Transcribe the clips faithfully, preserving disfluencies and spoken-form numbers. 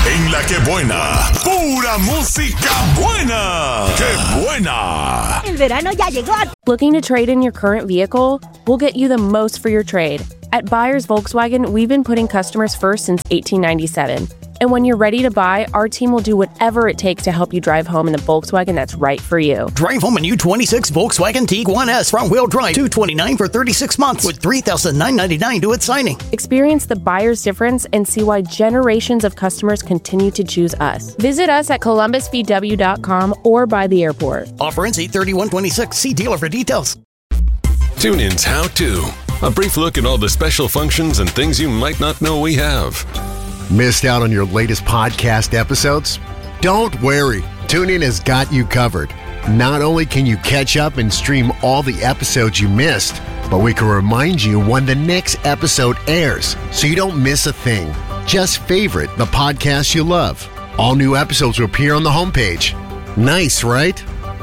En La Que Buena, pura música buena. ¡Qué buena! El verano ya llegó. Looking to trade in your current vehicle? We'll get you the most for your trade. At Buyers Volkswagen, we've been putting customers first since eighteen ninety-seven. And when you're ready to buy, our team will do whatever it takes to help you drive home in the Volkswagen that's right for you. Drive home a new twenty-six Volkswagen Tiguan S front-wheel drive, two hundred twenty-nine dollars for thirty-six months with three thousand nine hundred ninety-nine dollars to its signing. Experience the buyer's difference and see why generations of customers continue to choose us. Visit us at columbus v w dot com or by the airport. Offer ends eight thirty-one twenty-six. See dealer for details. TuneIn's How To. A brief look at all the special functions and things you might not know we have. Missed out on your latest podcast episodes? Don't worry. TuneIn has got you covered. Not only can you catch up and stream all the episodes you missed, but we can remind you when the next episode airs so you don't miss a thing. Just favorite the podcast you love. All new episodes will appear on the homepage. Nice, right?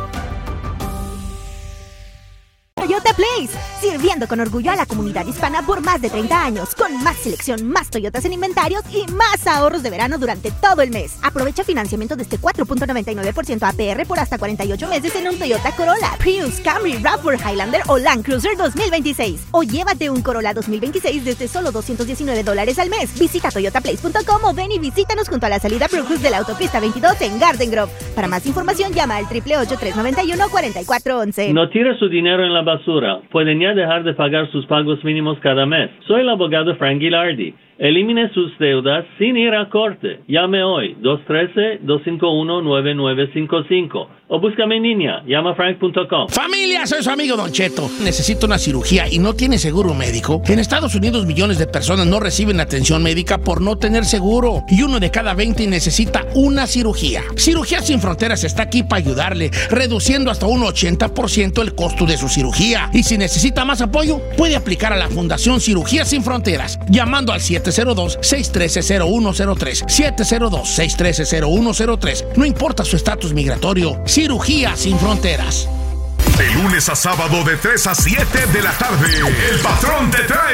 Toyota Place, sirviendo con orgullo a la comunidad hispana por más de treinta años, con más selección, más Toyotas en inventarios y más ahorros de verano durante todo el mes. Aprovecha financiamiento desde cuatro punto noventa y nueve por ciento A P R por hasta cuarenta y ocho meses en un Toyota Corolla, Prius, Camry, RAV cuatro, Highlander o Land Cruiser dos mil veintiséis. O llévate un Corolla dos mil veintiséis desde solo doscientos diecinueve dólares al mes. Visita toyota place punto com o ven y visítanos junto a la salida Brooklyn de la autopista veintidós en Garden Grove. Para más información llama al ocho ocho ocho, tres nueve uno, cuatro cuatro uno uno. No tire su dinero en la basura. Pueden ya dejar de pagar sus pagos mínimos cada mes. Soy el abogado Frank Gilardi. Elimine sus deudas sin ir a corte. Llame hoy dos uno tres, dos cinco uno, nueve nueve cinco cinco o búscame en línea, llama frank punto com. Familia, soy su amigo Don Cheto. Necesito una cirugía y no tiene seguro médico. En Estados Unidos millones de personas no reciben atención médica por no tener seguro y uno de cada veinte necesita una cirugía. Cirugía Sin Fronteras está aquí para ayudarle, reduciendo hasta un ochenta por ciento el costo de su cirugía. Y si necesita más apoyo, puede aplicar a la Fundación Cirugía Sin Fronteras llamando al siete cero dos, seis uno tres, cero uno cero tres, siete cero dos, seis uno tres, cero uno cero tres. No importa su estatus migratorio, Cirugía Sin Fronteras. De lunes a sábado de tres a siete de la tarde, el patrón te trae